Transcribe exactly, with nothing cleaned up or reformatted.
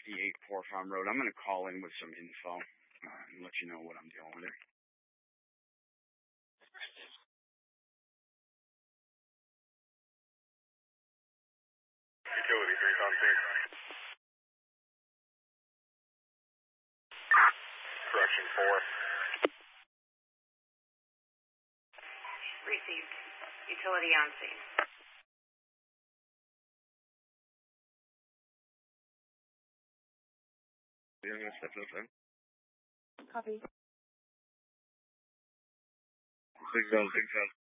fifty-eight Poor Farm Road. I'm going to call in with some info uh, and let you know what I'm dealing with. Utility three on scene. Correction four. Received. Utility on scene. Yeah, step up there. Copy. Six zone, six zone.